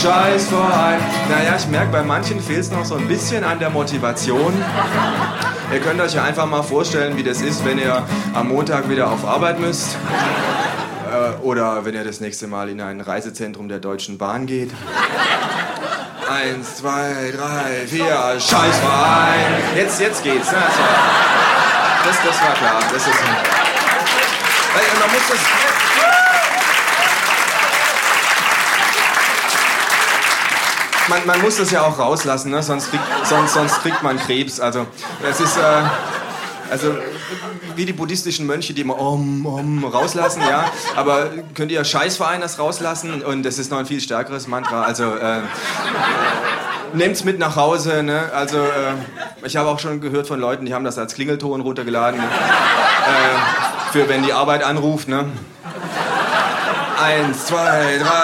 Scheißverein. Naja, ich merke, bei manchen fehlt es noch so ein bisschen an der Motivation. Ihr könnt euch ja einfach mal vorstellen, wie das ist, wenn ihr am Montag wieder auf Arbeit müsst. Oder wenn ihr das nächste Mal in ein Reisezentrum der Deutschen Bahn geht. 1, 2, 3, 4, Scheißverein. Jetzt geht's. Ne? Das war klar. Das ist man muss das... Man muss das ja auch rauslassen, ne? sonst kriegt man Krebs. Also es ist wie die buddhistischen Mönche, die immer rauslassen, ja. Aber könnt ihr Scheißverein das rauslassen? Und das ist noch ein viel stärkeres Mantra. Also nehmt's mit nach Hause. Ne? Also ich habe auch schon gehört von Leuten, die haben das als Klingelton runtergeladen, für wenn die Arbeit anruft. Ne? 1, 2, 3.